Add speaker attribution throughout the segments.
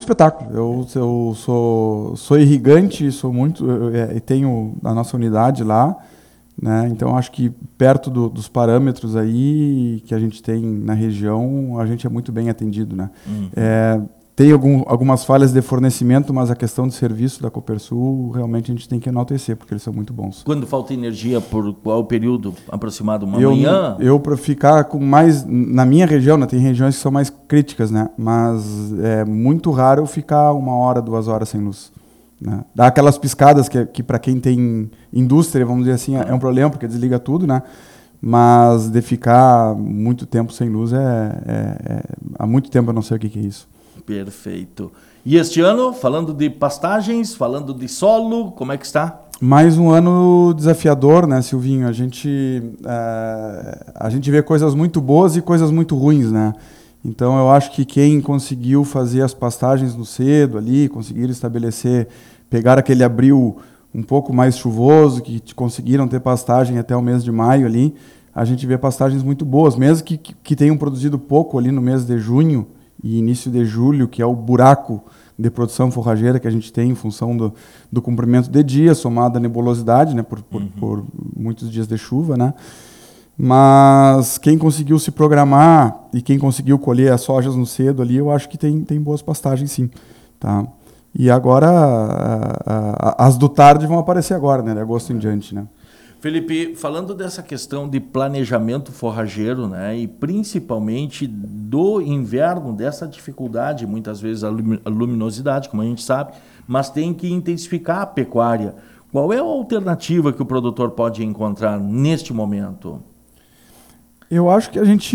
Speaker 1: espetáculo. Eu sou irrigante, sou muito, e tenho a nossa unidade lá, né? Então acho que perto dos parâmetros aí que a gente tem na região, a gente é muito bem atendido, né? Tem algumas falhas de fornecimento, mas a questão de serviço da Copersul, realmente a gente tem que enaltecer, porque eles são muito bons.
Speaker 2: Quando falta energia, por qual período aproximado? Uma manhã?
Speaker 1: Eu para ficar com mais... Na minha região, né, tem regiões que são mais críticas, né? Mas é muito raro eu ficar 1 hora, 2 horas sem luz. Né? Dá aquelas piscadas que para quem tem indústria, vamos dizer assim, é um problema, porque desliga tudo, né? Mas de ficar muito tempo sem luz, há muito tempo eu não sei o que é isso.
Speaker 2: Perfeito. E este ano, falando de pastagens, falando de solo, como é que está?
Speaker 1: Mais um ano desafiador, né, Silvinho? A gente vê coisas muito boas e coisas muito ruins, né? Então eu acho que quem conseguiu fazer as pastagens no cedo ali, conseguiram estabelecer, pegar aquele abril um pouco mais chuvoso, que conseguiram ter pastagem até o mês de maio ali, a gente vê pastagens muito boas, mesmo que tenham produzido pouco ali no mês de junho, e início de julho, que é o buraco de produção forrageira que a gente tem em função do comprimento de dia, somado à nebulosidade, né, por muitos dias de chuva, né? Mas quem conseguiu se programar e quem conseguiu colher as sojas no cedo ali, eu acho que tem boas pastagens sim, tá? E agora as do tarde vão aparecer agora, né, de agosto em diante, né?
Speaker 2: Felipe, falando dessa questão de planejamento forrageiro, né, e principalmente do inverno, dessa dificuldade, muitas vezes a luminosidade, como a gente sabe, mas tem que intensificar a pecuária. Qual é a alternativa que o produtor pode encontrar neste momento?
Speaker 1: Eu acho que a gente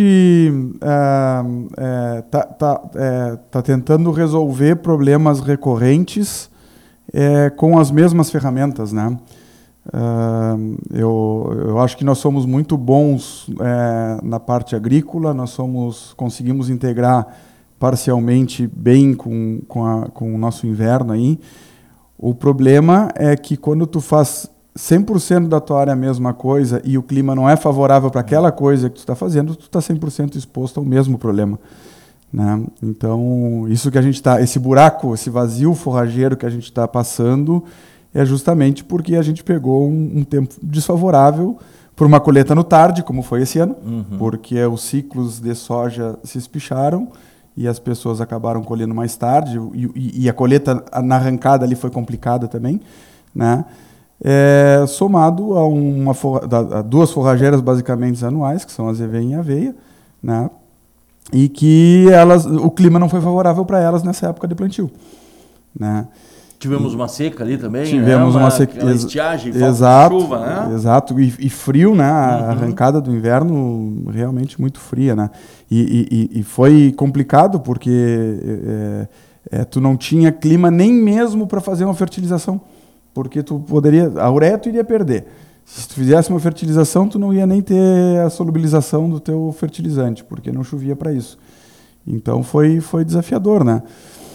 Speaker 1: tá tentando resolver problemas recorrentes com as mesmas ferramentas, né? Eu acho que nós somos muito bons na parte agrícola, conseguimos integrar parcialmente bem com o nosso inverno aí. O problema é que quando tu faz 100% da tua área a mesma coisa e o clima não é favorável para aquela coisa que tu está fazendo, tu está 100% exposto ao mesmo problema, né? Então, isso que a gente está, esse buraco, esse vazio forrageiro que a gente está passando, é justamente porque a gente pegou um tempo desfavorável por uma colheita no tarde, como foi esse ano, porque os ciclos de soja se espicharam e as pessoas acabaram colhendo mais tarde, e a colheita na arrancada ali foi complicada também, né? Somado a 2 forrageiras basicamente anuais, que são a zeveia e a aveia, né? E que o clima não foi favorável para elas nessa época de plantio, né?
Speaker 2: Tivemos uma seca ali também,
Speaker 1: tivemos uma seca,
Speaker 2: estiagem, falta de chuva, né?
Speaker 1: Exato, e frio, né? A arrancada do inverno realmente muito fria, né? E foi complicado porque tu não tinha clima nem mesmo para fazer uma fertilização, porque a ureia tu iria perder. Se tu fizesse uma fertilização, tu não ia nem ter a solubilização do teu fertilizante, porque não chovia para isso. Então foi desafiador, né?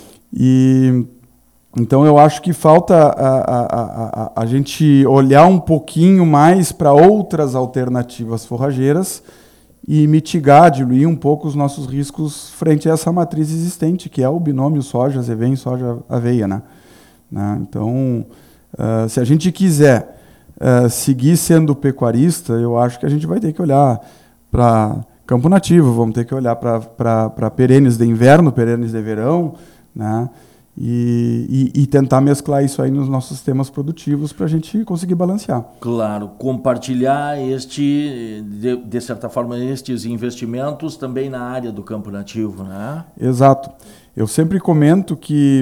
Speaker 1: Então eu acho que falta a gente olhar um pouquinho mais para outras alternativas forrageiras e mitigar, diluir um pouco os nossos riscos frente a essa matriz existente, que é o binômio soja, zeveia e soja aveia, né? Então, se a gente quiser seguir sendo pecuarista, eu acho que a gente vai ter que olhar para campo nativo, vamos ter que olhar para perenes de inverno, perenes de verão, né? E tentar mesclar isso aí nos nossos sistemas produtivos para a gente conseguir balancear.
Speaker 2: Claro, compartilhar de certa forma, estes investimentos também na área do campo nativo, né?
Speaker 1: Exato. Eu sempre comento que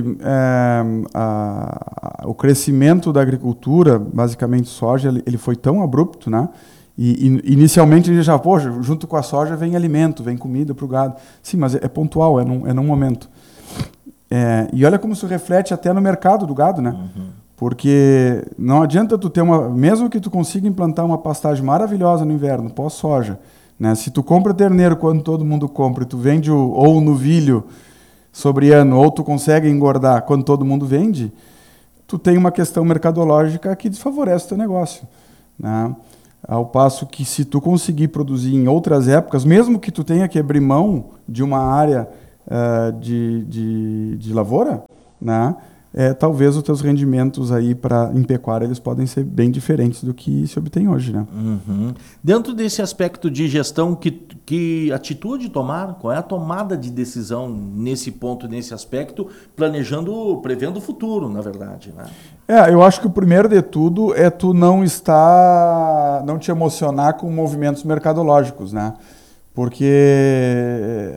Speaker 1: o crescimento da agricultura, basicamente soja, ele foi tão abrupto, né? E inicialmente a gente já, poxa, junto com a soja vem alimento, vem comida para o gado. Sim, mas é pontual, é num momento. E olha como isso reflete até no mercado do gado, né? Porque não adianta tu ter mesmo que tu consiga implantar uma pastagem maravilhosa no inverno, pós-soja, né? Se tu compra terneiro quando todo mundo compra e tu vende ou novilho sobre ano, ou tu consegue engordar quando todo mundo vende, tu tem uma questão mercadológica que desfavorece o teu negócio, né? Ao passo que se tu conseguir produzir em outras épocas, mesmo que tu tenha que abrir mão de uma área de lavoura, né? Talvez os teus rendimentos aí em pecuária eles podem ser bem diferentes do que se obtém hoje, né?
Speaker 2: Uhum. Dentro desse aspecto de gestão, que atitude tomar? Qual é a tomada de decisão nesse ponto, nesse aspecto, prevendo o futuro, na verdade, né?
Speaker 1: Eu acho que o primeiro de tudo é tu não te emocionar com movimentos mercadológicos, né? Porque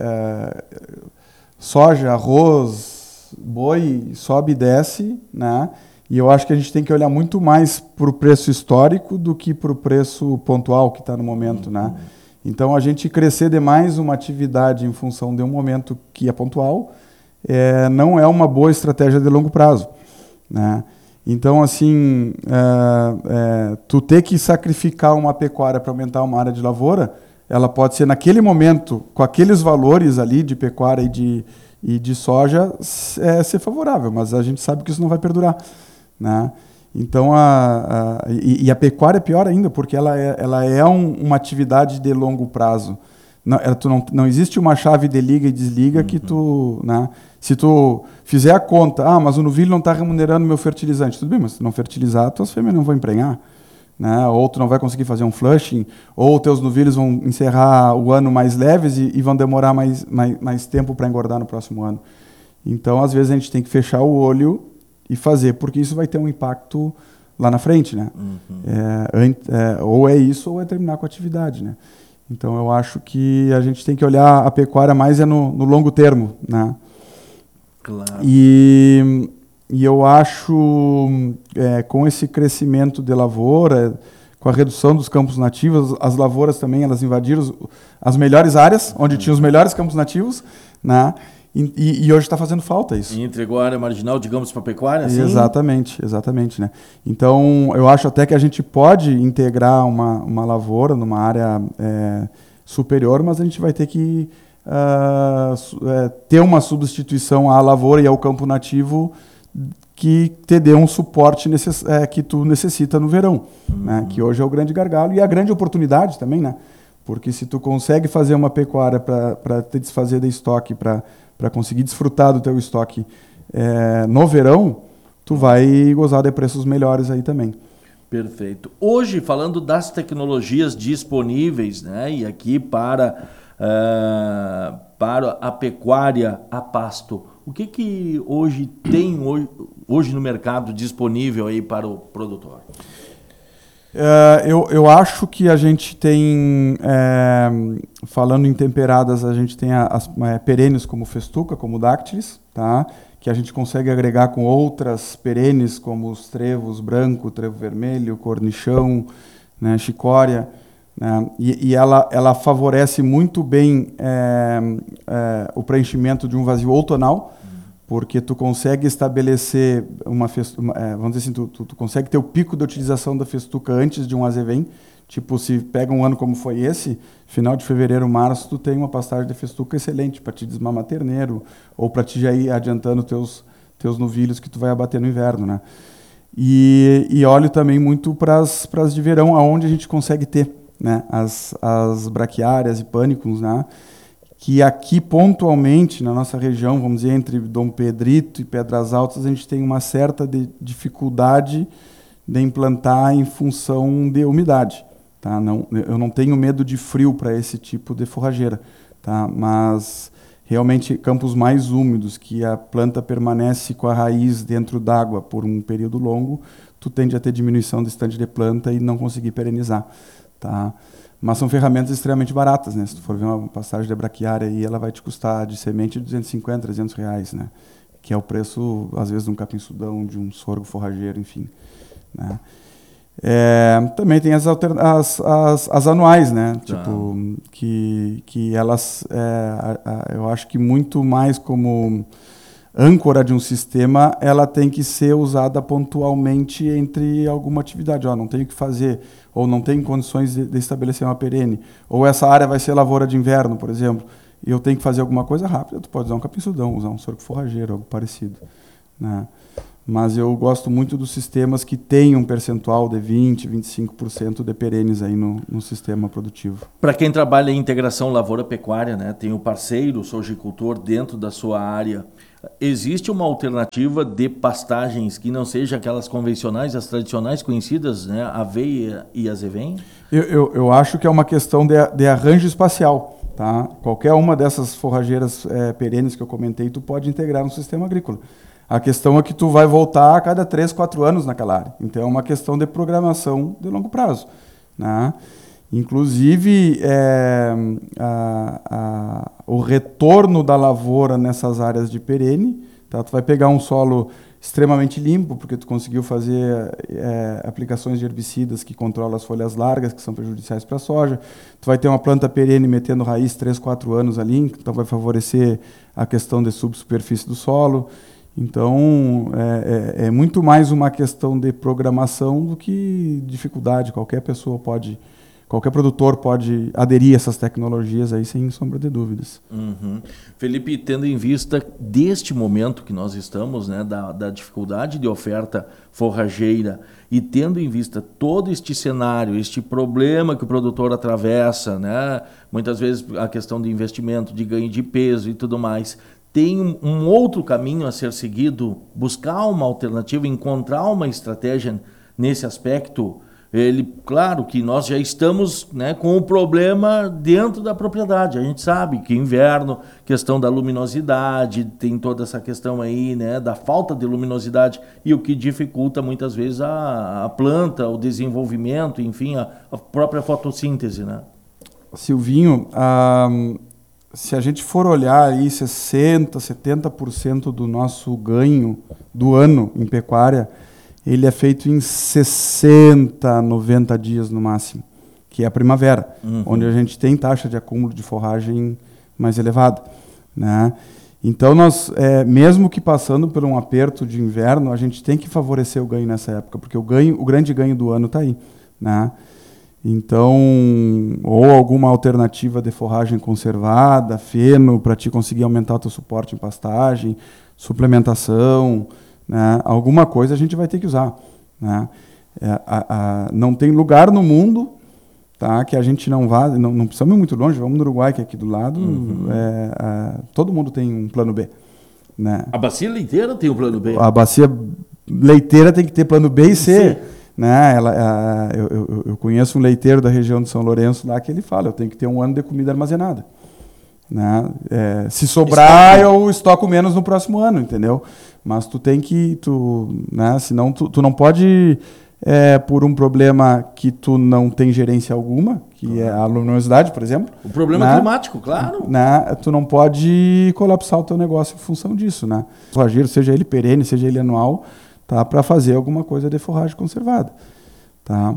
Speaker 1: soja, arroz, boi sobe e desce, né? E eu acho que a gente tem que olhar muito mais para o preço histórico do que para o preço pontual que está no momento, né? Então, a gente crescer demais uma atividade em função de um momento que é pontual não é uma boa estratégia de longo prazo, né? Então, assim, tu ter que sacrificar uma pecuária para aumentar uma área de lavoura, ela pode ser naquele momento, com aqueles valores ali de pecuária e de soja, ser favorável, mas a gente sabe que isso não vai perdurar, né? Então, a pecuária é pior ainda, porque ela é uma atividade de longo prazo. Não existe uma chave de liga e desliga que tu, né? Se tu fizer a conta, mas o novilho não está remunerando meu fertilizante, tudo bem, mas se não fertilizar, tuas fêmeas não vão emprenhar, né? Ou tu não vai conseguir fazer um flushing, ou teus novilhos vão encerrar o ano mais leves e vão demorar mais tempo para engordar no próximo ano. Então, às vezes, a gente tem que fechar o olho e fazer, porque isso vai ter um impacto lá na frente, né? Ou é isso, ou é terminar com a atividade, né? Então, eu acho que a gente tem que olhar a pecuária mais no longo termo, né?
Speaker 2: Claro.
Speaker 1: E eu acho, com esse crescimento de lavoura, com a redução dos campos nativos, as lavouras também, elas invadiram as melhores áreas, onde tinha os melhores campos nativos, né? E hoje está fazendo falta isso.
Speaker 2: E entregou a área marginal, digamos, para a pecuária? Assim?
Speaker 1: Exatamente, né? Então, eu acho até que a gente pode integrar uma lavoura numa área superior, mas a gente vai ter que ter uma substituição à lavoura e ao campo nativo que te dê um suporte que tu necessita no verão, né? Que hoje é o grande gargalo e a grande oportunidade também, né? Porque se tu consegue fazer uma pecuária para te desfazer de estoque, para conseguir desfrutar do teu estoque no verão, tu vai gozar de preços melhores aí também.
Speaker 2: Perfeito. Hoje, falando das tecnologias disponíveis, né, e aqui para a pecuária a pasto, o que hoje tem hoje no mercado disponível aí para o produtor?
Speaker 1: Eu acho que a gente tem, falando em temperadas, a gente tem as perenes como festuca, como dáctilis, tá? Que a gente consegue agregar com outras perenes como os trevos branco, trevo vermelho, cornichão, né, chicória, né? E ela favorece muito bem o preenchimento de um vazio outonal, porque tu consegue estabelecer vamos dizer assim, tu consegue ter o pico de utilização da festuca antes de um azevém. Tipo, se pega um ano como foi esse, final de fevereiro, março, tu tem uma pastagem de festuca excelente para te desmamar terneiro, ou para te já ir adiantando teus novilhos que tu vai abater no inverno, né? E olho também muito para as de verão, aonde a gente consegue ter, né, as braquiárias e pânicos, né? Que aqui pontualmente na nossa região, vamos dizer, entre Dom Pedrito e Pedras Altas, a gente tem uma certa dificuldade de implantar em função de umidade, tá? Eu não tenho medo de frio para esse tipo de forrageira, tá? Mas realmente campos mais úmidos, que a planta permanece com a raiz dentro d'água por um período longo, tu tende a ter diminuição do estande de planta e não conseguir perenizar, tá? Mas são ferramentas extremamente baratas, né? Se tu for ver uma passagem de braquiária aí, ela vai te custar de semente R$250, R$300, né? Que é o preço, às vezes, de um capim-sudão, de um sorgo forrageiro, enfim, né? Também tem as anuais, né? Tá. Tipo, que elas, eu acho que muito mais como âncora de um sistema, ela tem que ser usada pontualmente entre alguma atividade. Não tenho o que fazer, ou não tenho condições de estabelecer uma perene, ou essa área vai ser lavoura de inverno, por exemplo, e eu tenho que fazer alguma coisa rápida, tu pode usar um capim-sudão, usar um sorgo forrageiro, algo parecido, né? mas eu gosto muito dos sistemas que têm um percentual de 20%, 25% de perenes aí no sistema produtivo.
Speaker 2: Para quem trabalha em integração lavoura-pecuária, né, tem o parceiro, o sojicultor dentro da sua área, existe uma alternativa de pastagens que não seja aquelas convencionais, as tradicionais conhecidas, né, aveia e azevém?
Speaker 1: Eu acho que é uma questão de arranjo espacial. Tá? Qualquer uma dessas forrageiras perenes que eu comentei, tu pode integrar no sistema agrícola. A questão é que tu vai voltar a cada 3, 4 anos naquela área. Então é uma questão de programação de longo prazo. Né? Inclusive, o retorno da lavoura nessas áreas de perene, tá? Tu vai pegar um solo extremamente limpo, porque tu conseguiu fazer aplicações de herbicidas que controlam as folhas largas, que são prejudiciais para a soja. Tu vai ter uma planta perene metendo raiz 3, 4 anos ali, então vai favorecer a questão de subsuperfície do solo. Então, é muito mais uma questão de programação do que dificuldade. Qualquer produtor pode aderir a essas tecnologias aí sem sombra de dúvidas.
Speaker 2: Uhum. Felipe, tendo em vista deste momento que nós estamos, né, da dificuldade de oferta forrageira e tendo em vista todo este cenário, este problema que o produtor atravessa, né, muitas vezes a questão de investimento, de ganho de peso e tudo mais, tem um outro caminho a ser seguido, buscar uma alternativa, encontrar uma estratégia nesse aspecto. Claro que nós já estamos, né, com o problema dentro da propriedade. A gente sabe que inverno, questão da luminosidade, tem toda essa questão aí, né, da falta de luminosidade e o que dificulta muitas vezes a planta, o desenvolvimento, enfim, a própria fotossíntese, né?
Speaker 1: Silvinho, se a gente for olhar aí 60%, 70% do nosso ganho do ano em pecuária, ele é feito em 60, 90 dias no máximo, que é a primavera, onde a gente tem taxa de acúmulo de forragem mais elevada, né? Então, nós, mesmo que passando por um aperto de inverno, a gente tem que favorecer o ganho nessa época, porque o grande ganho do ano está aí, né? Então, ou alguma alternativa de forragem conservada, feno, para te conseguir aumentar o teu suporte em pastagem, suplementação, né? Alguma coisa a gente vai ter que usar, né? Não tem lugar no mundo, tá, que a gente não vá, não precisamos ir muito longe, vamos no Uruguai, que é aqui do lado, todo mundo tem um plano B. Né?
Speaker 2: A bacia leiteira tem um plano B?
Speaker 1: A bacia leiteira tem que ter plano B e C. Né? Eu conheço um leiteiro da região de São Lourenço lá que ele fala, eu tenho que ter um ano de comida armazenada. Né? Se sobrar, eu estoco menos no próximo ano, entendeu? Mas tu tem que, né? Senão tu não pode, por um problema que tu não tem gerência alguma, que é a luminosidade, por exemplo.
Speaker 2: O problema climático, claro.
Speaker 1: Né? Tu não pode colapsar o teu negócio em função disso. Né? O forrageiro, seja ele perene, seja ele anual, tá, para fazer alguma coisa de forragem conservada. Tá?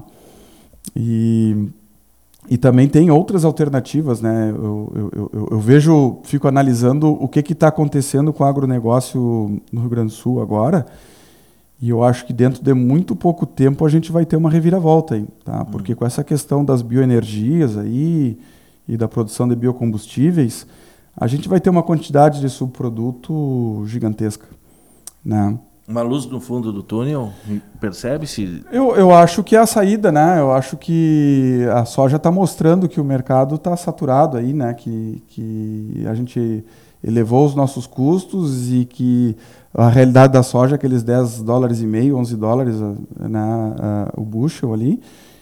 Speaker 1: E também tem outras alternativas, né? Eu vejo, fico analisando o que está acontecendo com o agronegócio no Rio Grande do Sul agora, e eu acho que dentro de muito pouco tempo a gente vai ter uma reviravolta aí, tá? Porque com essa questão das bioenergias aí e da produção de biocombustíveis, a gente vai ter uma quantidade de subproduto gigantesca, né?
Speaker 2: Uma luz no fundo do túnel, percebe-se?
Speaker 1: Eu acho que é a saída, né? Eu acho que a soja está mostrando que o mercado está saturado aí, né? Que a gente elevou os nossos custos e que a realidade da soja é aqueles $10,5, $11, né? O bushel ali.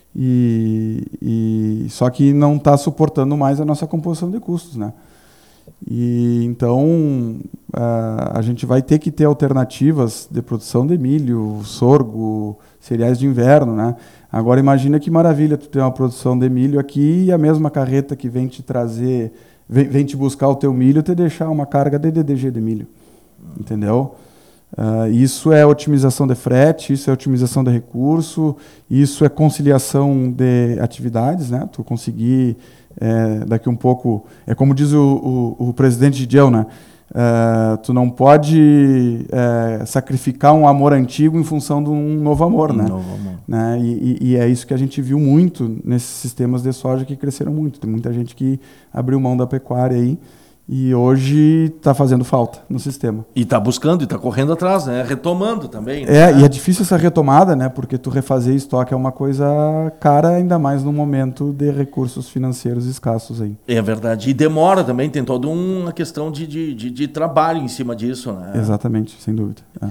Speaker 1: E só que não está suportando mais a nossa composição de custos, né? E então a gente vai ter que ter alternativas de produção de milho, sorgo, cereais de inverno, né? Agora imagina que maravilha tu ter uma produção de milho aqui e a mesma carreta que vem te trazer, vem te buscar o teu milho, te deixar uma carga de DDG de milho, entendeu? Isso é otimização de frete, isso é otimização de recurso, isso é conciliação de atividades, né? Tu conseguir daqui um pouco, como diz o presidente Gideão, né? Tu não pode sacrificar um amor antigo em função de um novo amor, né?
Speaker 2: Novo amor.
Speaker 1: Né? E é isso que a gente viu muito nesses sistemas de soja que cresceram muito. Tem muita gente que abriu mão da pecuária aí E hoje está fazendo falta no sistema.
Speaker 2: E está buscando, e está correndo atrás, né? Retomando também. Né?
Speaker 1: E é difícil essa retomada, né? Porque tu refazer estoque é uma coisa cara, ainda mais no momento de recursos financeiros escassos aí.
Speaker 2: É verdade. E demora também, tem toda uma questão de trabalho em cima disso, né?
Speaker 1: Exatamente, sem dúvida.